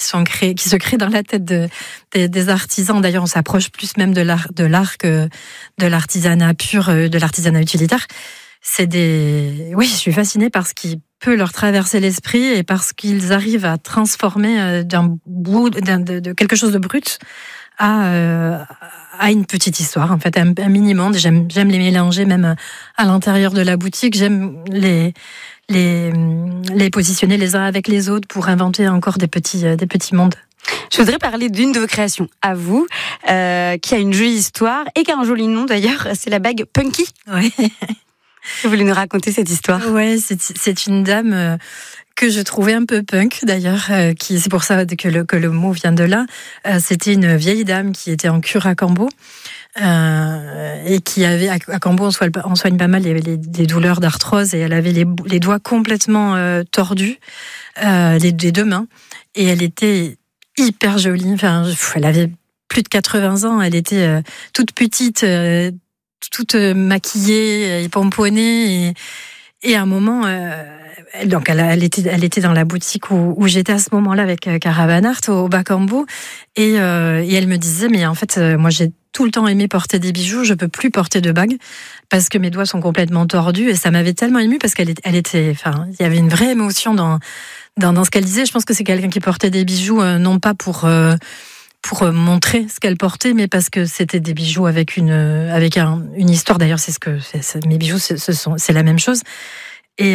qui se créent dans la tête des artisans. D'ailleurs, on s'approche plus même de l'art que de l'artisanat pur, de l'artisanat utilitaire. Oui, je suis fascinée par ce qui peut leur traverser l'esprit et parce qu'ils arrivent à transformer d'un bout de quelque chose de brut à une petite histoire, en fait, un mini-monde. J'aime les mélanger même à l'intérieur de la boutique. J'aime les positionner les uns avec les autres pour inventer encore des petits mondes. Je voudrais parler d'une de vos créations à vous, qui a une jolie histoire et qui a un joli nom d'ailleurs, c'est la bague Punky. Ouais. Vous voulez nous raconter cette histoire ? Ouais, c'est une dame que je trouvais un peu punk d'ailleurs, c'est pour ça que le mot vient de là. C'était une vieille dame qui était en cure à Cambo. Et qui avait à Cambo, on soigne pas mal des douleurs d'arthrose, et elle avait les doigts complètement tordus, les deux mains, et elle était hyper jolie. Enfin, elle avait plus de 80 ans, elle était toute petite, toute maquillée et pomponnée, et à un moment, donc elle était dans la boutique où j'étais à ce moment-là avec Caravan Art au Bas-Cambo, et elle me disait, mais en fait, moi j'ai tout le temps aimé porter des bijoux, je peux plus porter de bagues parce que mes doigts sont complètement tordus, et ça m'avait tellement émue parce il y avait une vraie émotion dans ce qu'elle disait. Je pense que c'est quelqu'un qui portait des bijoux non pas pour montrer ce qu'elle portait, mais parce que c'était des bijoux avec une histoire. D'ailleurs, mes bijoux, c'est la même chose. Et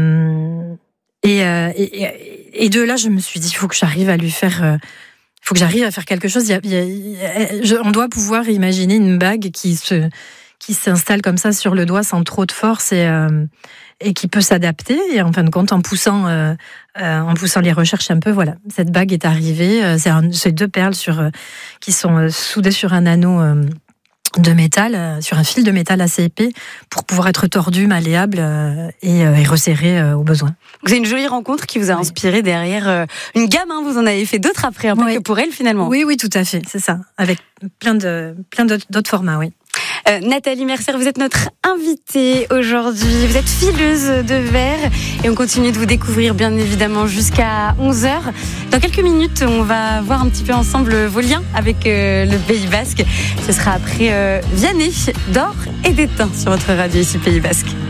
de là, je me suis dit, il faut que j'arrive à faire quelque chose. On doit pouvoir imaginer une bague qui s'installe comme ça sur le doigt sans trop de force, et qui peut s'adapter. Et en fin de compte, en poussant les recherches un peu, voilà, cette bague est arrivée. C'est 2 perles qui sont soudées sur un anneau de métal, sur un fil de métal assez épais, pour pouvoir être tordu, malléable et resserré au besoin. C'est une jolie rencontre qui vous a inspiré derrière une gamme. Vous en avez fait d'autres après, un peu que pour elle finalement. Oui, tout à fait, c'est ça, avec plein d'autres formats, oui. Nathalie Mercier, vous êtes notre invitée aujourd'hui. Vous êtes fileuse de verre et on continue de vous découvrir bien évidemment jusqu'à 11h. Dans quelques minutes, on va voir un petit peu ensemble vos liens avec le Pays Basque. Ce sera après Vianney, d'Or et d'Étain sur votre radio ici Pays Basque.